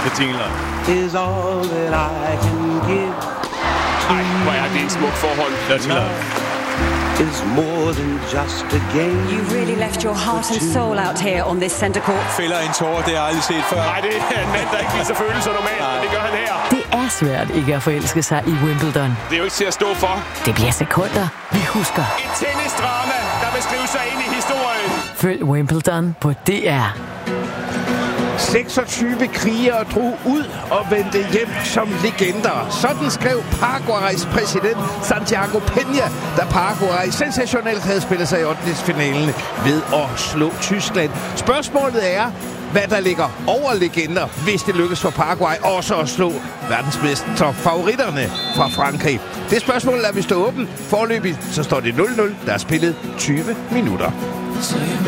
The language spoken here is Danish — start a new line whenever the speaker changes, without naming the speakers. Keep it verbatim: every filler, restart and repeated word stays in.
The jingler.
Is all that I can give.
Ej, hvor er det en smuk forhold.
Dirty Love.
Is more than just a game.
You really left your heart and soul out here on this center court.
Fælder en tårer, det har jeg aldrig set før.
Nej, det er en mand, der ikke viser følelser normalt, men det gør han her.
Det er svært ikke at forelske sig i Wimbledon.
Det er jo ikke til at stå for.
Det bliver sekunder, vi husker.
Et tennisdrama, der vil skrive sig ind i historien.
Følg Wimbledon på D R.
seksogtyve krigere drog ud og vendte hjem som legender. Sådan skrev Paraguays præsident Santiago Peña, da Paraguay sensationelt havde spillet sig i ottendedelsfinalen ved at slå Tyskland. Spørgsmålet er, hvad der ligger over legender, hvis det lykkes for Paraguay også at slå verdensmester favoritterne fra Frankrig. Det spørgsmål lader vi stå åben. Foreløbig så står det nul nul. Der er spillet tyve minutter.